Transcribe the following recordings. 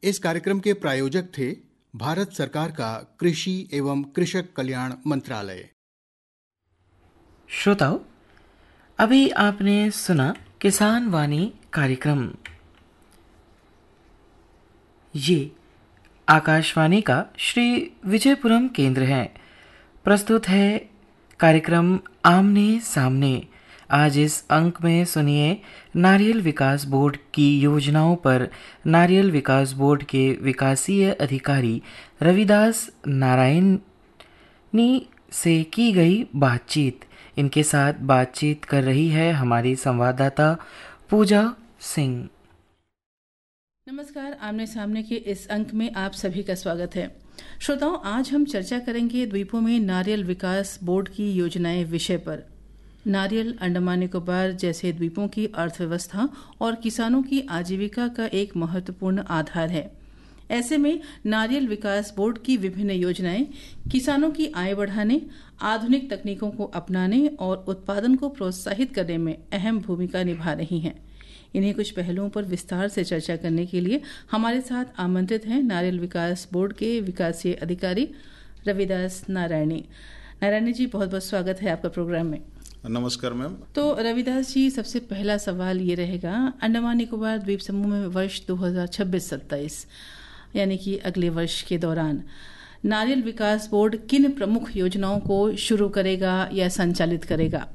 इस कार्यक्रम के प्रायोजक थे भारत सरकार का कृषि एवं कृषक कल्याण मंत्रालय। श्रोताओं, अभी आपने सुना किसान वाणी कार्यक्रम। ये आकाशवाणी का श्री विजयपुरम केंद्र है। प्रस्तुत है कार्यक्रम आमने सामने। आज इस अंक में सुनिए नारियल विकास बोर्ड की योजनाओं पर नारियल विकास बोर्ड के विकासीय अधिकारी रविदास नारायणी से की गई बातचीत। इनके साथ बातचीत कर रही है हमारी संवाददाता पूजा सिंह। नमस्कार, आमने सामने के इस अंक में आप सभी का स्वागत है। श्रोताओं, आज हम चर्चा करेंगे द्वीपों में नारियल विकास बोर्ड की योजनाएं विषय पर। नारियल अंडमान निकोबार जैसे द्वीपों की अर्थव्यवस्था और किसानों की आजीविका का एक महत्वपूर्ण आधार है। ऐसे में नारियल विकास बोर्ड की विभिन्न योजनाएं किसानों की आय बढ़ाने, आधुनिक तकनीकों को अपनाने और उत्पादन को प्रोत्साहित करने में अहम भूमिका निभा रही हैं। इन्हीं कुछ पहलुओं पर विस्तार से चर्चा करने के लिए हमारे साथ आमंत्रित हैं नारियल विकास बोर्ड के विकासीय अधिकारी रविदास नारायणी। नारायणी जी, बहुत बहुत स्वागत है आपका प्रोग्राम में। नमस्कार मैम। तो रविदास जी, सबसे पहला सवाल ये रहेगा, अंडमान निकोबार द्वीप समूह में वर्ष 2026-27 यानी कि अगले वर्ष के दौरान नारियल विकास बोर्ड किन प्रमुख योजनाओं को शुरू करेगा या संचालित करेगा?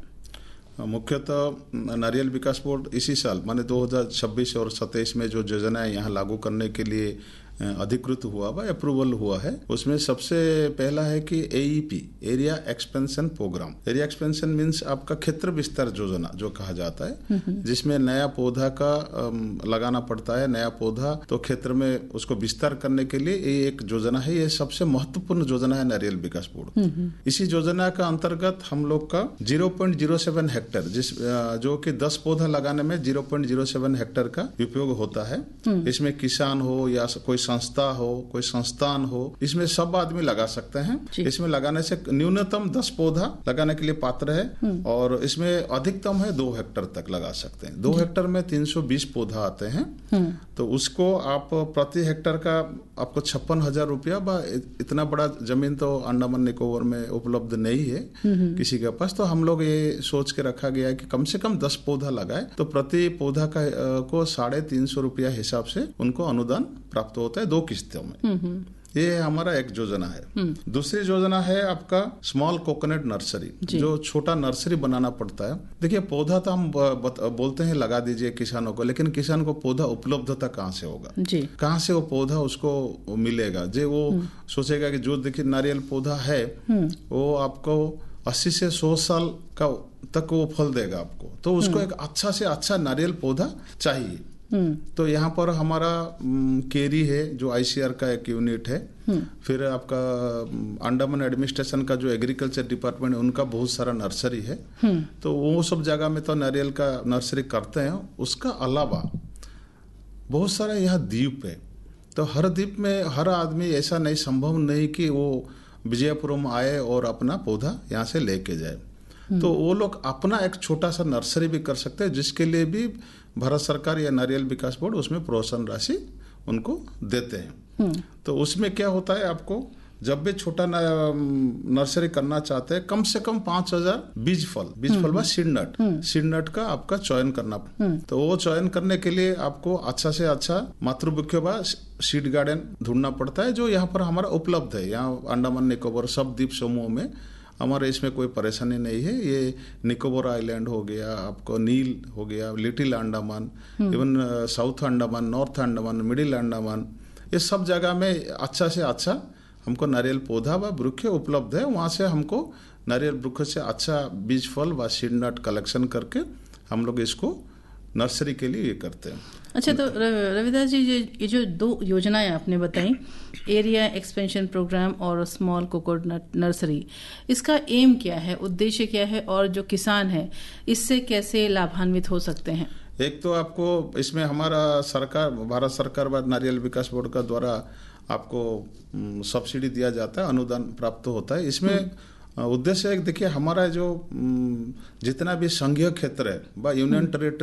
मुख्यतः नारियल विकास बोर्ड इसी साल माने 2026 और 27 में जो योजनाएं यहाँ लागू करने के लिए अधिकृत हुआ वा अप्रूवल हुआ है, उसमें सबसे पहला है कि AEP area expansion programme. Area expansion means आपका क्षेत्र विस्तार योजना जो कहा जाता है, जिसमें नया पौधा का लगाना पड़ता है। नया पौधा तो क्षेत्र में उसको विस्तार करने के लिए ये एक योजना है। ये सबसे महत्वपूर्ण योजना है नारियल विकास बोर्ड। इसी योजना का अंतर्गत हम लोग का 0.07 हेक्टेयर जो कि 10 पौधा लगाने में 0.07 हेक्टेयर का उपयोग होता है। इसमें किसान हो या कोई संस्था हो, कोई संस्थान हो, इसमें सब आदमी लगा सकते हैं। इसमें लगाने से न्यूनतम 10 पौधा लगाने के लिए पात्र है और इसमें अधिकतम है 2 हेक्टेयर तक लगा सकते हैं। 2 हेक्टेयर में 320 पौधा आते हैं। तो उसको आप प्रति हेक्टेयर का आपको 56,000 रुपया, इतना बड़ा जमीन तो अंडमान निकोबार में उपलब्ध नहीं है किसी के पास। तो हम लोग ये सोच के रखा गया है कि कम से कम 10 पौधा लगाए तो प्रति पौधा का को 350 रुपया हिसाब से उनको अनुदान प्राप्त होता है 2 किस्तों में। ये हमारा एक योजना है। दूसरी योजना है आपका स्मॉल कोकोनट नर्सरी, जो छोटा नर्सरी बनाना पड़ता है। देखिए, पौधा तो हम बोलते हैं लगा दीजिए किसानों को, लेकिन किसान को पौधा उपलब्धता कहाँ से होगा, कहाँ से वो पौधा उसको मिलेगा? वो सोचेगा कि जो देखिए नारियल पौधा है वो आपको 80 से 100 साल का तक वो फल देगा आपको, तो उसको एक अच्छा से अच्छा नारियल पौधा चाहिए। तो यहाँ पर हमारा केरी है जो ICR का एक यूनिट है। फिर आपका अंडमान एडमिनिस्ट्रेशन का जो एग्रीकल्चर डिपार्टमेंट है उनका बहुत सारा नर्सरी है। तो वो सब जगह में तो नारियल का नर्सरी करते हैं। उसका अलावा बहुत सारा यहाँ द्वीप है। तो हर द्वीप में हर आदमी ऐसा नहीं, संभव नहीं कि वो विजयपुरम आए और अपना पौधा यहाँ से लेके जाए। तो वो लोग अपना एक छोटा सा नर्सरी भी कर सकते हैं, जिसके लिए भी भारत सरकार या नारियल विकास बोर्ड उसमें प्रोत्साहन राशि उनको देते हैं। तो उसमें क्या होता है, आपको जब भी छोटा नर्सरी करना चाहते हैं, कम से कम 5,000 बीज फल व सीड नट का आपका चयन करना। तो वो चयन करने के लिए आपको अच्छा से अच्छा मातृवृक्ष व सीड गार्डन ढूंढना पड़ता है, जो यहाँ पर हमारा उपलब्ध है। यहाँ अंडमान निकोबार सब द्वीप समूह में हमारे इसमें कोई परेशानी नहीं है। ये निकोबार आइलैंड हो गया, आपको नील हो गया, little Andaman, even south Andaman, north Andaman, middle Andaman, ये सब जगह में अच्छा से अच्छा हमको नारियल पौधा व वृक्ष उपलब्ध है। वहाँ से हमको नारियल वृक्ष से अच्छा बीज फल व सीड नट कलेक्शन करके हम लोग इसको नर्सरी के लिए ये करते हैं। अच्छा, तो रविदास जी, ये जो 2 योजनाएं आपने बताई, एरिया एक्सपेंशन प्रोग्राम और स्मॉल कोकोनट नर्सरी, इसका एम क्या है, उद्देश्य क्या है और जो किसान है इससे कैसे लाभान्वित हो सकते हैं? एक तो आपको इसमें हमारा सरकार, भारत सरकार व नारियल विकास बोर्ड का द्वारा आपको सब्सिडी दिया जाता है, अनुदान प्राप्त होता है। इसमें उद्देश्य एक देखिए, हमारा जो जितना भी संघीय क्षेत्र है व यूनियन टेरिटरी